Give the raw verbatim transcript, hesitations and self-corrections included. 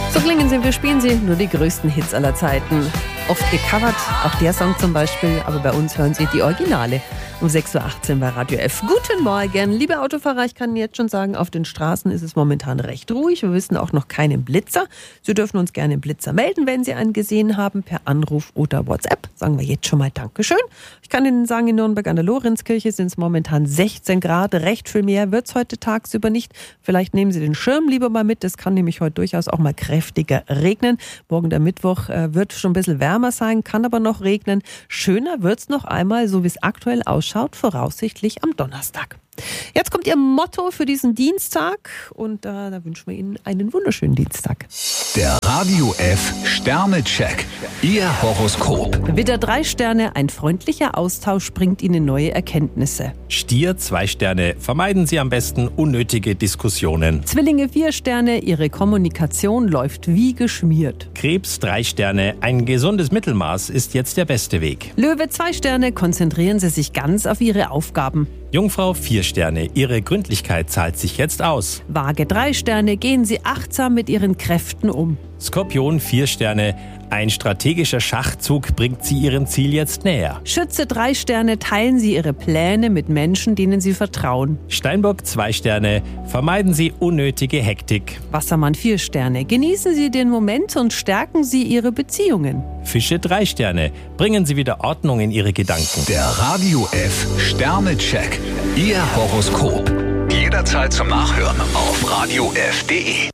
So klingen sie, wir spielen sie, nur die größten Hits aller Zeiten. Oft gecovert, auch der Song zum Beispiel, aber bei uns hören Sie die Originale. Um sechs Uhr achtzehn bei Radio F. Guten Morgen, liebe Autofahrer, ich kann jetzt schon sagen, auf den Straßen ist es momentan recht ruhig. Wir wissen auch noch keinen Blitzer. Sie dürfen uns gerne einen Blitzer melden, wenn Sie einen gesehen haben, per Anruf oder WhatsApp. Sagen wir jetzt schon mal Dankeschön. Ich kann Ihnen sagen, in Nürnberg an der Lorenzkirche sind es momentan sechzehn Grad. Recht viel mehr wird es heute tagsüber nicht. Vielleicht nehmen Sie den Schirm lieber mal mit. Das kann nämlich heute durchaus auch mal kräftiger regnen. Morgen der Mittwoch äh, wird schon ein bisschen wärmer sein, kann aber noch regnen. Schöner wird es noch einmal, so wie es aktuell ausschaut, voraussichtlich am Donnerstag. Jetzt kommt Ihr Motto für diesen Dienstag und äh, da wünschen wir Ihnen einen wunderschönen Dienstag. Der Radio F Sternecheck. Ihr Horoskop. Widder drei Sterne, ein freundlicher Austausch bringt Ihnen neue Erkenntnisse. Stier zwei Sterne, vermeiden Sie am besten unnötige Diskussionen. Zwillinge vier Sterne, Ihre Kommunikation läuft wie geschmiert. Krebs drei Sterne, ein gesundes Mittelmaß ist jetzt der beste Weg. Löwe zwei Sterne, konzentrieren Sie sich ganz auf Ihre Aufgaben. Jungfrau vier Sterne, Ihre Gründlichkeit zahlt sich jetzt aus. Waage drei Sterne, gehen Sie achtsam mit Ihren Kräften um. Skorpion vier Sterne, ein strategischer Schachzug bringt Sie Ihrem Ziel jetzt näher. Schütze drei Sterne, teilen Sie Ihre Pläne mit Menschen, denen Sie vertrauen. Steinbock zwei Sterne, vermeiden Sie unnötige Hektik. Wassermann vier Sterne, genießen Sie den Moment und stärken Sie Ihre Beziehungen. Fische drei Sterne, bringen Sie wieder Ordnung in Ihre Gedanken. Der Radio F Sternecheck. Ihr Horoskop. Jederzeit zum Nachhören auf radio f punkt de.